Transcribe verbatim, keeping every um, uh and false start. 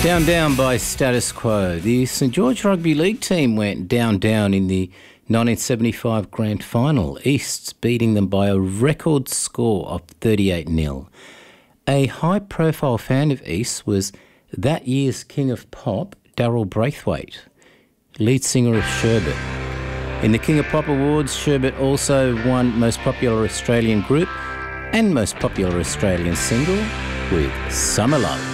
Down Down by Status Quo. The St George Rugby League team went down down in the nineteen seventy-five Grand Final, Easts beating them by a record score of thirty-eight nil. A high-profile fan of Easts was that year's King of Pop, Darryl Braithwaite, lead singer of Sherbet. In the King of Pop Awards, Sherbet also won Most Popular Australian Group and Most Popular Australian Single with Summer Love.